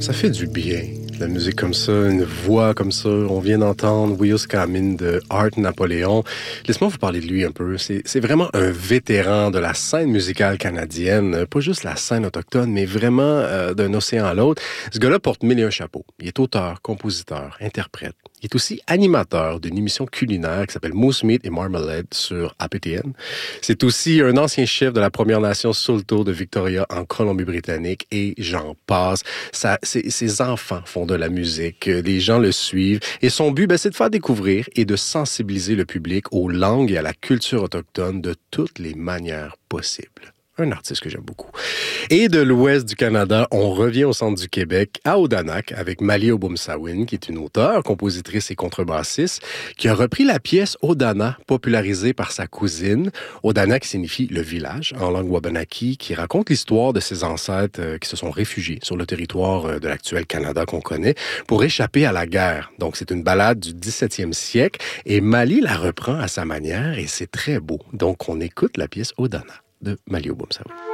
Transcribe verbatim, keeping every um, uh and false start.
Ça fait du bien, la musique comme ça, une voix comme ça. On vient d'entendre Wheels Coming de Art Napoléon. Laisse-moi vous parler de lui un peu. C'est, c'est vraiment un vétéran de la scène musicale canadienne. Pas juste la scène autochtone, mais vraiment euh, d'un océan à l'autre. Ce gars-là porte mille et un chapeaux. Il est auteur, compositeur, interprète. Il est aussi animateur d'une émission culinaire qui s'appelle Moose Meat et Marmalade sur A P T N. C'est aussi un ancien chef de la Première Nation Saulteaux de Victoria en Colombie-Britannique et j'en passe. Ça, ses, ses enfants font de la musique, les gens le suivent et son but, ben, c'est de faire découvrir et de sensibiliser le public aux langues et à la culture autochtone de toutes les manières possibles. Un artiste que j'aime beaucoup. Et de l'ouest du Canada, on revient au centre du Québec, à Odanak, avec Mali Obumsawin, qui est une auteure, compositrice et contrebassiste, qui a repris la pièce Odana, popularisée par sa cousine. Odanak signifie le village, en langue wabanaki, qui raconte l'histoire de ses ancêtres euh, qui se sont réfugiés sur le territoire euh, de l'actuel Canada qu'on connaît, pour échapper à la guerre. Donc, c'est une ballade du dix-septième siècle, et Mali la reprend à sa manière, et c'est très beau. Donc, on écoute la pièce Odana de Mali Obumsawin.